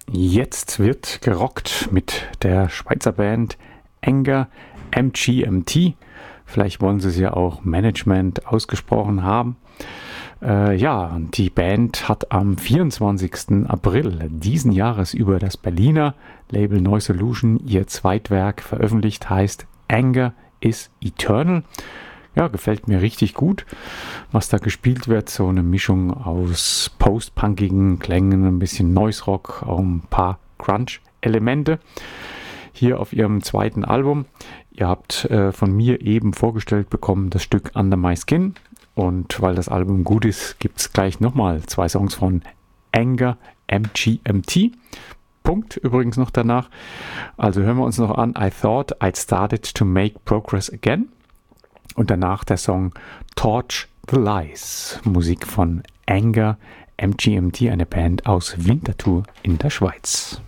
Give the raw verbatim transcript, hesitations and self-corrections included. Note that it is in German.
Jetzt wird gerockt mit der Schweizer Band Anger M G M T. Vielleicht wollen sie es ja auch Management ausgesprochen haben. Äh, ja, die Band hat am vierundzwanzigsten April diesen Jahres über das Berliner Label Neue Solution ihr Zweitwerk veröffentlicht, heißt Anger is Eternal. Ja, gefällt mir richtig gut, was da gespielt wird. So eine Mischung aus post-punkigen Klängen, ein bisschen Noise Rock, auch ein paar Crunch-Elemente. Hier auf ihrem zweiten Album. Ihr habt äh, von mir eben vorgestellt bekommen das Stück Under My Skin. Und weil das Album gut ist, gibt es gleich nochmal zwei Songs von Anger M G M T. Punkt übrigens noch danach. Also hören wir uns noch an. I thought I'd started to make progress again. Und danach der Song Torch the Lies. Musik von Anger M G M T, eine Band aus Winterthur in der Schweiz.